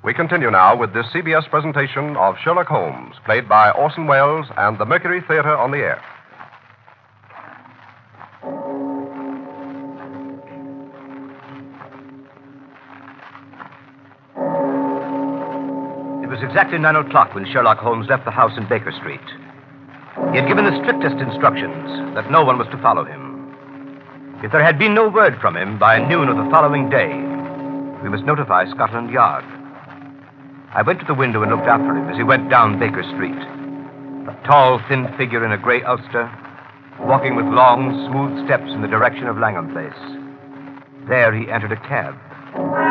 We continue now with this CBS presentation of Sherlock Holmes, played by Orson Welles and the Mercury Theater on the air. It was exactly 9 o'clock when Sherlock Holmes left the house in Baker Street. He had given the strictest instructions that no one was to follow him. If there had been no word from him by noon of the following day, we must notify Scotland Yard. I went to the window and looked after him as he went down Baker Street. A tall, thin figure in a gray ulster, walking with long, smooth steps in the direction of Langham Place. There he entered a cab.